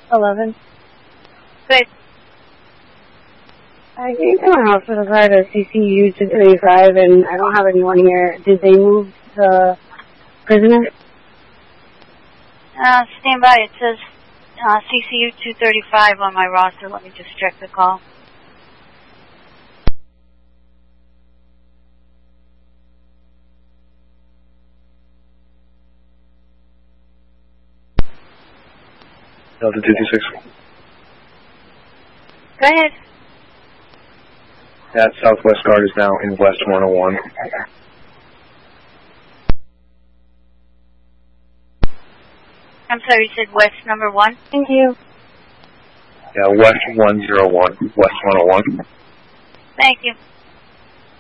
11. Good. I came to my house with a car to CCU 235, and I don't have anyone here. Did they move the prisoner? Stand by. It says CCU 235 on my roster. Let me just check the call. Delta 226. Go ahead. That Southwest Guard is now in West 101. I'm sorry, you said West number 1? Thank you. Yeah, West 101, West 101. Thank you.